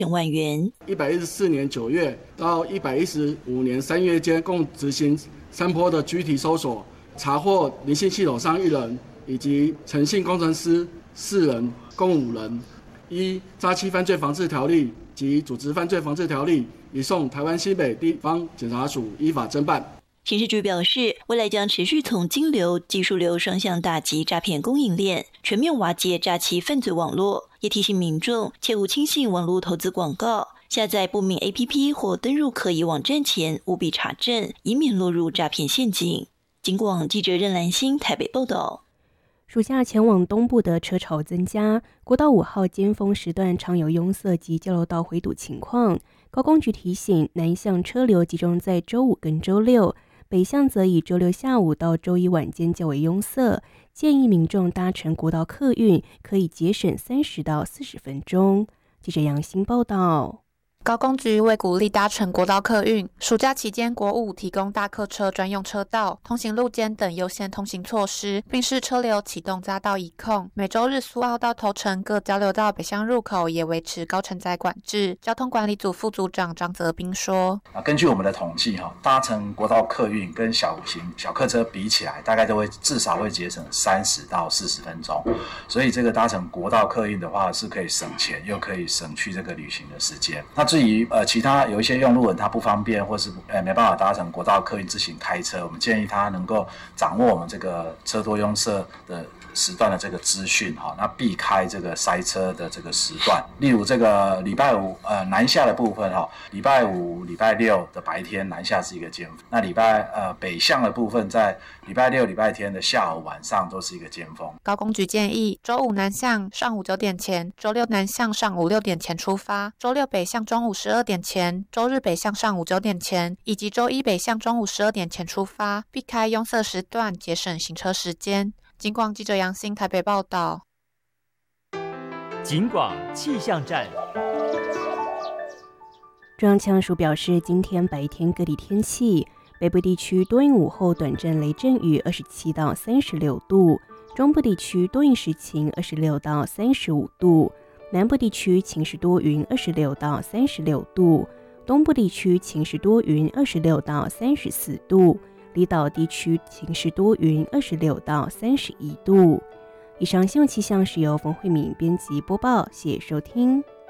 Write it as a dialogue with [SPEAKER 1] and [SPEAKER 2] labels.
[SPEAKER 1] 万元。
[SPEAKER 2] 114年9月到115年3月间，共执行3波的具体搜索，查获林姓系统商1人以及陈姓工程师4人，共5人。依诈欺犯罪防治条例及组织犯罪防治条例，移送台湾新北地方检察署依法侦办。
[SPEAKER 1] 刑事局表示，未来将持续从金流、技术流双向打击诈骗供应链，全面瓦解诈欺犯罪网络。也提醒民众切勿轻信网络投资广告，下载不明 APP 或登入可疑网站前务必查证，以免落入诈骗陷阱。警广记者任兰心台北报道。
[SPEAKER 3] 暑假前往东部的车潮增加，国道5号尖峰时段常有拥塞及交流道回堵情况。高公局提醒，南向车流集中在周5跟周6，北向则以周6下午到周1晚间较为拥塞，建议民众搭乘国道客运可以节省30到40分钟。记者杨欣报道。
[SPEAKER 4] 高公局为鼓励搭乘国道客运，暑假期间国5提供大客车专用车道、通行路肩等优先通行措施，并视车流启动匝道一控。每周日苏澳到头城各交流道北向入口也维持高承载管制。交通管理组副组长张泽斌说：
[SPEAKER 5] 根据我们的统计，搭乘国道客运跟小客车比起来，大概都会至少会节省30到40分钟。所以这个搭乘国道客运的话，是可以省钱，又可以省去这个旅行的时间。那至于其他有一些用路人他不方便，或是没办法搭乘国道客运自行开车，我们建议他能够掌握我们这个车多拥塞的时段的这个资讯，那避开这个塞车的这个时段。例如这个礼拜五南下的部分，礼拜五、礼拜六的白天南下是一个尖峰，那北向的部分在礼拜六、礼拜天的下午、晚上都是一个尖峰。
[SPEAKER 4] 高公局建议，周5南向上午9点前，周6南向上午6点前出发，周6北向中午12点前，周日北向上午9点前，以及周1北向中午12点前出发，避开拥塞时段，节省行车时间。警广记者杨欣台北报道。
[SPEAKER 6] 警广气象站。
[SPEAKER 3] 中央气象署表示，今天白天各地天气，北部地区多云午后短暂雷阵雨27到36度，中部地区多云时晴26到35度，南部地区晴时多云26到36度，东部地区晴时多云26到34度，离岛地区晴时多云26到31度。以上新闻气象是由冯慧敏编辑播报，谢谢收听。